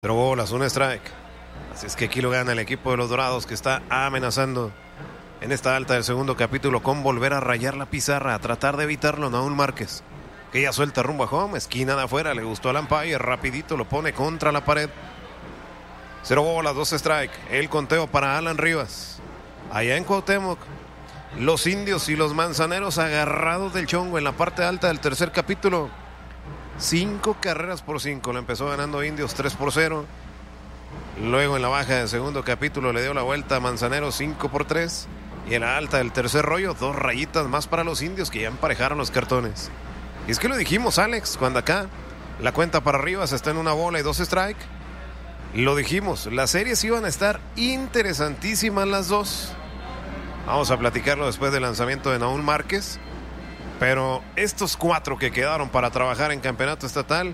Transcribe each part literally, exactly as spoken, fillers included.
Pero bolas, un strike. Así es que aquí lo gana el equipo de los Dorados, que está amenazando en esta alta del segundo capítulo con volver a rayar la pizarra, a tratar de evitarlo. Naúl Márquez, que ya suelta rumbo a home, esquina de afuera, le gustó al umpire, rapidito lo pone contra la pared. Cero bolas, dos strike. El conteo para Alan Rivas. Allá en Cuauhtémoc, los indios y los manzaneros agarrados del chongo en la parte alta del tercer capítulo. Cinco carreras por cinco. Lo empezó ganando Indios tres por cero. Luego en la baja del segundo capítulo le dio la vuelta a Manzaneros cinco por tres. Y en la alta del tercer rollo, dos rayitas más para los indios, que ya emparejaron los cartones. Y es que lo dijimos, Alex, cuando acá la cuenta para Rivas está en una bola y dos strike. Lo dijimos, las series iban a estar interesantísimas las dos. Vamos a platicarlo después del lanzamiento de Naúl Márquez. Pero estos cuatro que quedaron para trabajar en campeonato estatal,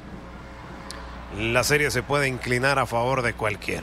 la serie se puede inclinar a favor de cualquiera.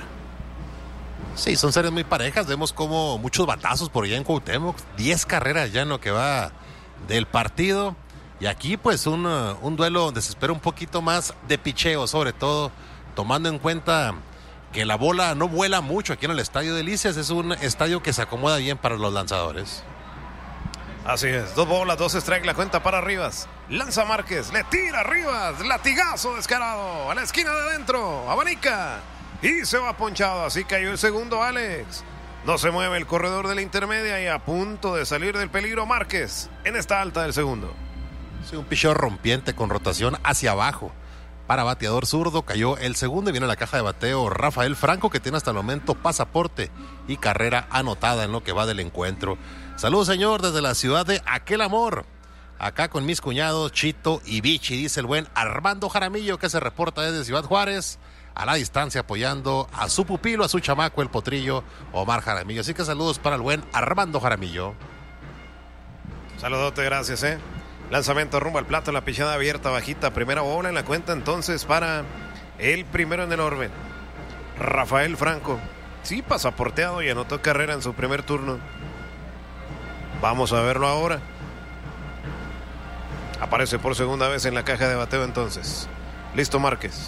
Sí, son series muy parejas. Vemos como muchos batazos por allá en Cuauhtémoc. Diez carreras ya en lo que va del partido. Y aquí pues un, un duelo donde se espera un poquito más de picheo, sobre todo tomando en cuenta que la bola no vuela mucho aquí en el Estadio Delicias. Es un estadio que se acomoda bien para los lanzadores. Así es, dos bolas, dos strike, la cuenta para Rivas. Lanza Márquez, le tira Rivas, latigazo descarado, a la esquina de adentro, abanica, y se va ponchado, así cayó el segundo, Alex. No se mueve el corredor de la intermedia y a punto de salir del peligro Márquez en esta alta del segundo. Sí, un picheo rompiente con rotación hacia abajo. Para bateador zurdo cayó el segundo y viene a la caja de bateo Rafael Franco, que tiene hasta el momento pasaporte y carrera anotada en lo que va del encuentro. Saludos, señor, desde la ciudad de Aquel Amor. Acá con mis cuñados Chito y Bichi, dice el buen Armando Jaramillo, que se reporta desde Ciudad Juárez, a la distancia apoyando a su pupilo, a su chamaco, el potrillo Omar Jaramillo. Así que saludos para el buen Armando Jaramillo. Saludote, gracias, eh. Lanzamiento rumbo al plato, la pichada abierta, bajita, primera bola en la cuenta entonces para el primero en el orden, Rafael Franco. Sí, pasaporteado y anotó carrera en su primer turno. Vamos a verlo ahora. Aparece por segunda vez en la caja de bateo entonces. Listo Márquez.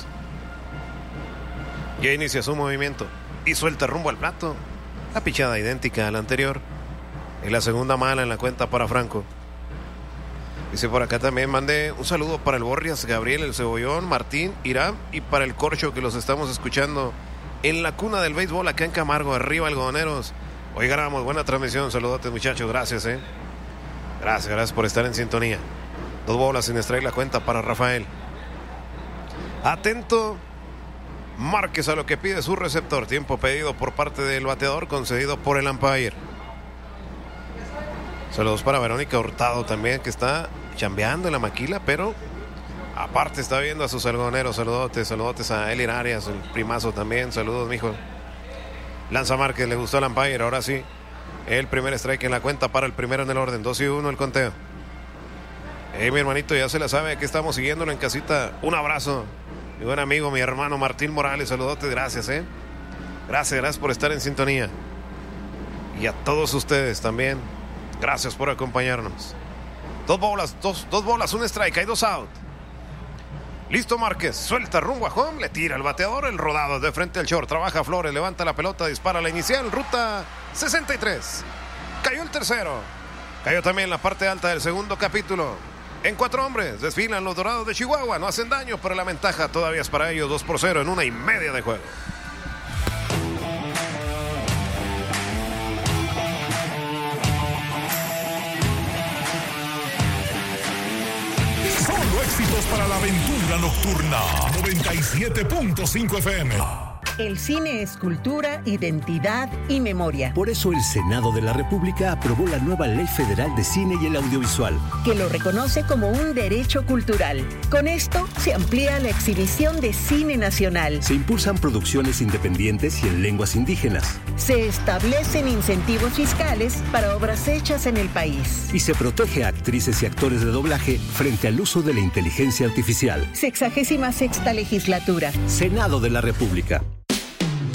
Ya inicia su movimiento y suelta rumbo al plato. La pichada idéntica a la anterior. Y la segunda mala en la cuenta para Franco. Dice por acá también, mandé un saludo para el Borrias, Gabriel, el Cebollón, Martín, Irán y para el Corcho, que los estamos escuchando en la cuna del béisbol acá en Camargo, arriba algodoneros. Hoy ganamos, buena transmisión, saludotes muchachos, gracias, eh. Gracias, gracias por estar en sintonía. Dos bolas sin strike la cuenta para Rafael. Atento Márquez a lo que pide su receptor. Tiempo pedido por parte del bateador, concedido por el umpire. Saludos para Verónica Hurtado también, que está chambeando en la maquila, pero aparte está viendo a sus algodoneros. Saludotes, saludotes a Eli Arias, el primazo también. Saludos, mijo. Lanza Márquez, le gustó el umpire, ahora sí. El primer strike en la cuenta para el primero en el orden. dos y uno el conteo. Hey, mi hermanito, ya se la sabe, que estamos siguiéndolo en casita. Un abrazo. Mi buen amigo, mi hermano Martín Morales, saludotes, gracias, eh. Gracias, gracias por estar en sintonía. Y a todos ustedes también, gracias por acompañarnos. Dos bolas, dos, dos bolas, un strike, hay dos out. Listo Márquez, suelta rumbo a home, le tira el bateador, el rodado de frente al short, trabaja Flores, levanta la pelota, dispara la inicial, ruta sesenta y tres. Cayó el tercero, cayó también la parte alta del segundo capítulo. En cuatro hombres, desfilan los Dorados de Chihuahua, no hacen daño, pero la ventaja todavía es para ellos, dos por cero en una y media de juego. Éxitos para la aventura nocturna. noventa y siete punto cinco F M. El cine es cultura, identidad y memoria. Por eso el Senado de la República aprobó la nueva Ley Federal de Cine y el Audiovisual, que lo reconoce como un derecho cultural. Con esto se amplía la exhibición de cine nacional. Se impulsan producciones independientes y en lenguas indígenas. Se establecen incentivos fiscales para obras hechas en el país. Y se protege a actrices y actores de doblaje frente al uso de la inteligencia artificial. Sexagésima sexta legislatura. Senado de la República.